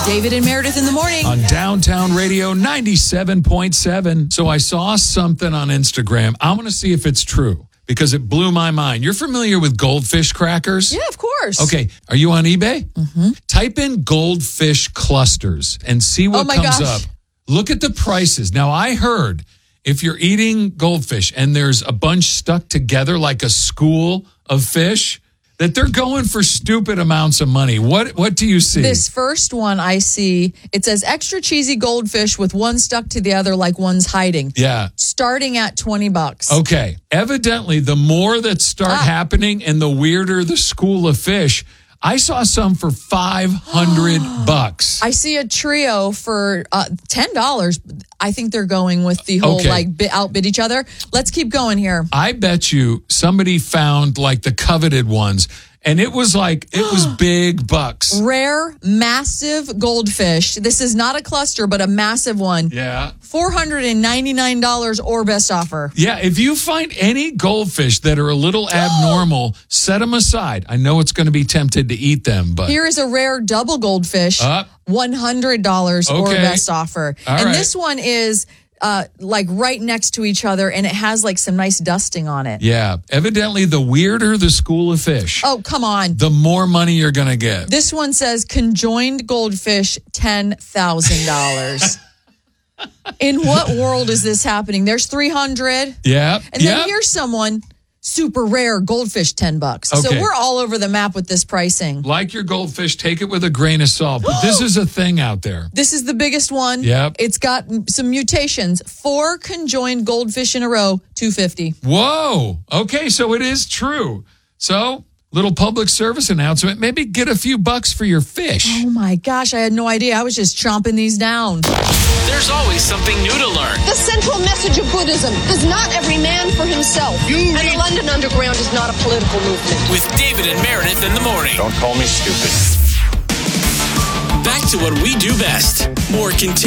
David and Meredith in the morning. On Downtown Radio 97.7. So I saw something on Instagram. I want to see if it's true because it blew my mind. You're familiar with goldfish crackers? Yeah, of course. Okay. Are you on eBay? Mm-hmm. Type in goldfish clusters and see what comes up. Look at the prices. Now, I heard if you're eating goldfish and there's a bunch stuck together like a school of fish, that they're going for stupid amounts of money. What do you see? This first one I see, it says extra cheesy goldfish with one stuck to the other like one's hiding. Yeah. Starting at $20. Okay. Evidently, the more that start happening and the weirder the school of fish, I saw some for $500. I see a trio for $10. I think they're going with the whole outbid each other. Let's keep going here. I bet you somebody found like the coveted ones. And it was big bucks. Rare, massive goldfish. This is not a cluster, but a massive one. Yeah. $499 or best offer. Yeah, if you find any goldfish that are a little abnormal, set them aside. I know it's going to be tempted to eat them, but... Here is a rare double goldfish, $100 or best offer. This one is... like right next to each other, and it has like some nice dusting on it. Yeah. Evidently, the weirder the school of fish. Oh, come on. The more money you're going to get. This one says conjoined goldfish, $10,000. In what world is this happening? There's 300. Yeah. And then here's someone... super rare goldfish, $10. Okay. So we're all over the map with this pricing. Like your goldfish, take it with a grain of salt. But this is a thing out there. This is the biggest one. Yep. It's got some mutations. 4 conjoined goldfish in a row, $250. Whoa. Okay, so it is true. So, little public service announcement. Maybe get a few bucks for your fish. Oh my gosh, I had no idea. I was just chomping these down. There's always something new to learn. The central message of Buddhism is not every man for himself. And the London Underground is not a political movement. With David and Meredith in the morning. Don't call me stupid. Back to what we do best. More continued.